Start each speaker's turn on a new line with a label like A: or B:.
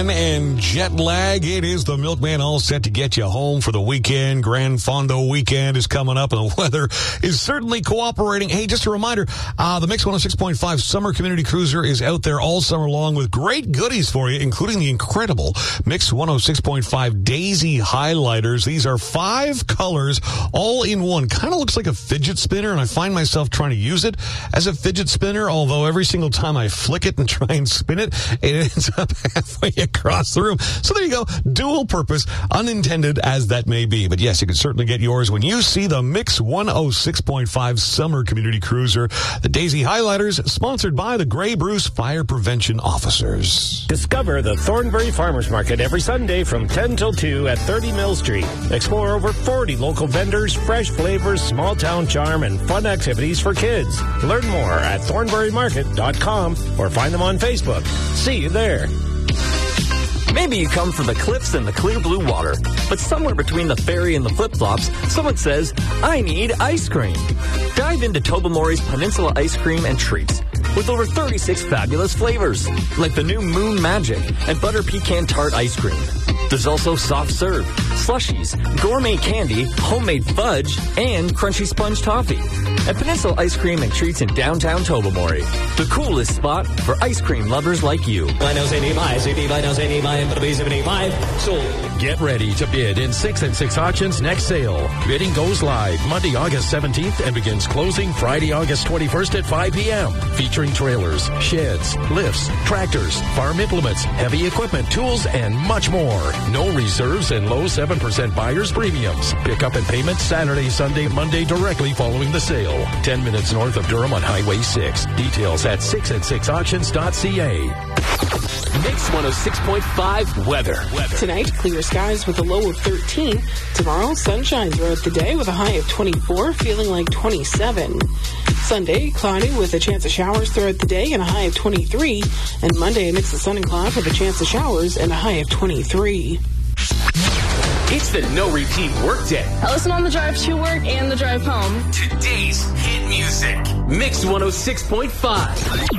A: And jet lag, it is the Milkman all set to get you home for the weekend. Grand Fondo weekend is coming up and the weather is certainly cooperating. Hey, just a reminder, the Mix 106.5 Summer Community Cruiser is out there all summer long with great goodies for you, including the incredible Mix 106.5 Daisy Highlighters. These are 5 colors all in one. Kind of looks like a fidget spinner, and I find myself trying to use it as a fidget spinner, although every single time I flick it and try and spin it, it ends up halfway across the room. So there you go. Dual purpose, unintended as that may be. But yes, you can certainly get yours when you see the Mix 106.5 Summer Community Cruiser. The Daisy Highlighters, sponsored by the Grey Bruce Fire Prevention Officers.
B: Discover the Thornbury Farmers Market every Sunday from 10 till 2 at 30 Mill Street. Explore over 40 local vendors, fresh flavors, small town charm, and fun activities for kids. Learn more at thornburymarket.com or find them on Facebook. See you there.
C: Maybe you come from the cliffs and the clear blue water, but somewhere between the ferry and the flip-flops, someone says, I need ice cream. Dive into Tobermory's Peninsula Ice Cream and Treats with over 36 fabulous flavors, like the new Moon Magic and Butter Pecan Tart Ice Cream. There's also soft serve, slushies, gourmet candy, homemade fudge, and crunchy sponge toffee. At Peninsula Ice Cream and Treats in downtown Tobermory, the coolest spot for ice cream lovers like you.
D: Get ready to bid in 6 and 6 Auctions next sale. Bidding goes live Monday, August 17th and begins closing Friday, August 21st at 5 p.m. Featuring trailers, sheds, lifts, tractors, farm implements, heavy equipment, tools, and much more. No reserves and low 7% buyer's premiums. Pickup and payment Saturday, Sunday, Monday directly following the sale. 10 minutes north of Durham on Highway 6. Details at 6and6auctions.ca.
E: Mix 106.5 weather.
F: Tonight, clear skies with a low of 13. Tomorrow, sunshine throughout the day with a high of 24, feeling like 27. Sunday, cloudy with a chance of showers throughout the day and a high of 23. And Monday, a mix of sun and cloud with a chance of showers and a high of 23.
E: It's the No Repeat Workday.
G: I listen on the drive to work and the drive home.
E: Today's hit music. Mix 106.5.